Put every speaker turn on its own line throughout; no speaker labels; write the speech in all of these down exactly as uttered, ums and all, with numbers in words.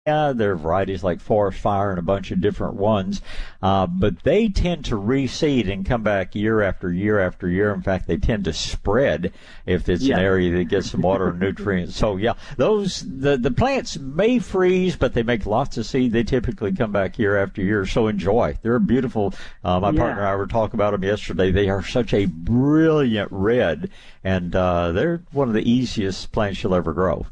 Yeah, there are varieties like Forest Fire and a bunch of different ones, uh, but they tend to reseed and come back year after year after year. In fact, they tend to spread if it's
Yeah.
an area that gets some water and nutrients. So, yeah, those the, the plants may freeze, but they make lots of seed. They typically come back year after year. So enjoy. They're beautiful. Uh, my
Yeah.
partner and I were talking about them yesterday. They are such a brilliant red, and uh, they're one of the easiest plants you'll ever grow.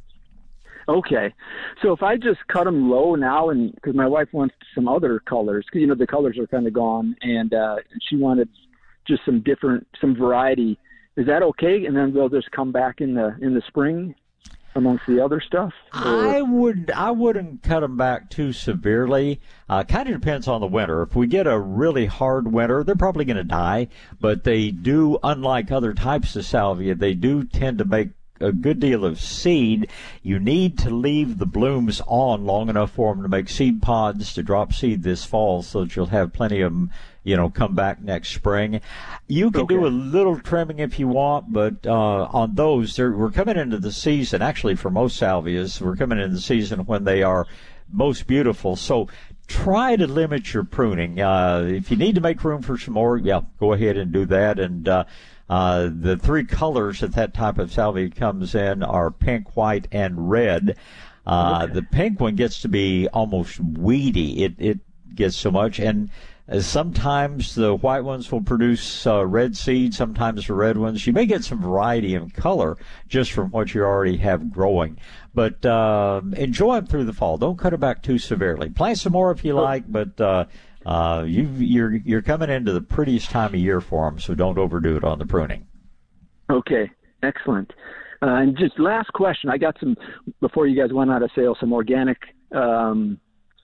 Okay. So if I just cut them low now, and because my wife wants some other colors, because, you know, the colors are kind of gone, and uh, she wanted just some different, some variety, is that okay? And then they'll just come back in the in the spring amongst the other stuff? Or?
I would, I wouldn't cut them back too severely. Uh, kind of depends on the winter. If we get a really hard winter, they're probably going to die, but they do, unlike other types of salvia, they do tend to make a good deal of seed. You need to leave the blooms on long enough for them to make seed pods to drop seed this fall, so that you'll have plenty of them, you know, come back next spring. You can
Okay.
do a little trimming if you want, but uh, on those, we're coming into the season, actually for most salvias, we're coming into the season when they are most beautiful. So try to limit your pruning. Uh, if you need to make room for some more, yeah, go ahead and do that. And uh, Uh, the three colors that that type of salvia comes in are pink, white, and red. Uh,
Okay.
The pink one gets to be almost weedy. It, it gets so much. And uh, sometimes the white ones will produce uh, red seed, sometimes the red ones. You may get some variety in color just from what you already have growing. But uh, enjoy them through the fall. Don't cut it back too severely. Plant some more if you like, but uh, Uh, you, you're you're coming into the prettiest time of year for them, so don't overdo it on the pruning.
Okay, excellent. Uh, and just last question, I got some, before you guys went out of sale, some organic um,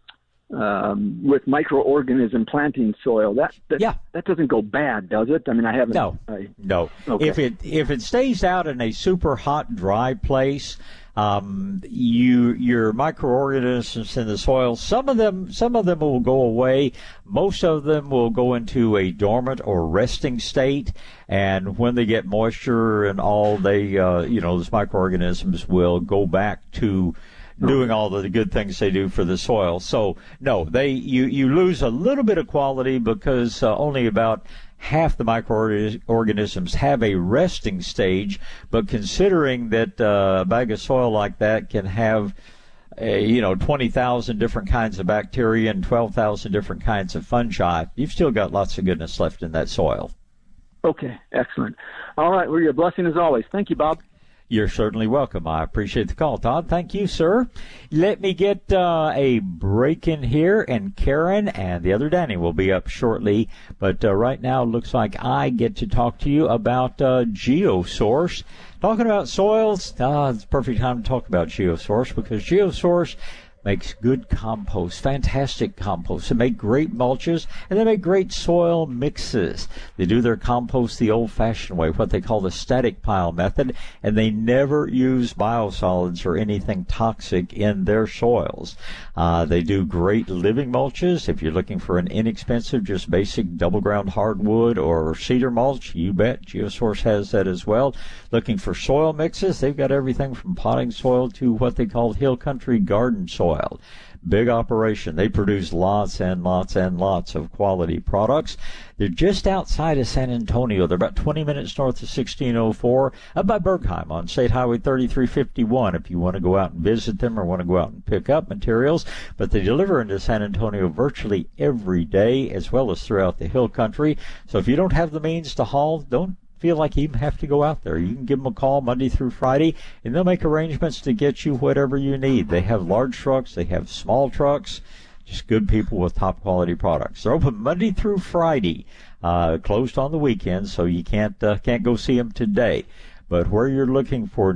um, with microorganism planting soil. That, that
Yeah.
that doesn't go bad, does it? I mean, I haven't.
No,
I,
no.
Okay.
If it if it stays out in a super hot, dry place, um, you your microorganisms in the soil, some of them some of them will go away. Most of them will go into a dormant or resting state, and when they get moisture and all, they uh, you know those microorganisms will go back to doing all the good things they do for the soil. So no, they you you lose a little bit of quality because uh, only about half the microorganisms have a resting stage, but considering that uh, a bag of soil like that can have uh, you know twenty thousand different kinds of bacteria and twelve thousand different kinds of fungi, you've still got lots of goodness left in that soil.
Okay, excellent. All right, well, your blessing as always. Thank you, Bob.
You're certainly welcome. I appreciate the call, Todd. Thank you, sir. Let me get uh, a break in here, and Karen and the other Danny will be up shortly. But uh, right now, it looks like I get to talk to you about uh, GeoSource. Talking about soils, uh, it's a perfect time to talk about GeoSource because GeoSource makes good compost, fantastic compost. They make great mulches, and they make great soil mixes. They do their compost the old-fashioned way, what they call the static pile method, and they never use biosolids or anything toxic in their soils. Uh, they do great living mulches. If you're looking for an inexpensive, just basic double-ground hardwood or cedar mulch, you bet GeoSource has that as well. Looking for soil mixes, they've got everything from potting soil to what they call hill country garden soil. Big operation. They produce lots and lots and lots of quality products. They're just outside of San Antonio. They're about twenty minutes north of sixteen oh four, up by Bergheim on State Highway thirty-three fifty-one if you want to go out and visit them or want to go out and pick up materials. But they deliver into San Antonio virtually every day as well as throughout the hill country. So if you don't have the means to haul, don't feel like you even have to go out there. You can give them a call Monday through Friday, and they'll make arrangements to get you whatever you need. They have large trucks. They have small trucks. Just good people with top-quality products. They're open Monday through Friday, uh, closed on the weekends, so you can't uh, can't go see them today. But where you're looking for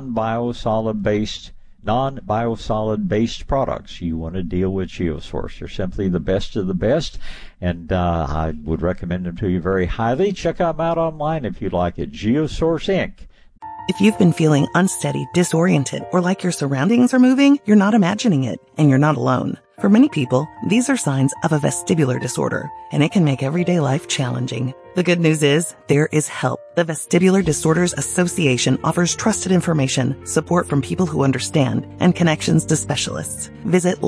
non-biosolid-based non-biosolid-based products, you want to deal with GeoSource. They're simply the best of the best, and uh, I would recommend them to you very highly. Check them out online if you'd like it. GeoSource Incorporated.
If you've been feeling unsteady, disoriented, or like your surroundings are moving, you're not imagining it, and you're not alone. For many people, these are signs of a vestibular disorder, and it can make everyday life challenging. The good news is, there is help. The Vestibular Disorders Association offers trusted information, support from people who understand, and connections to specialists. Visit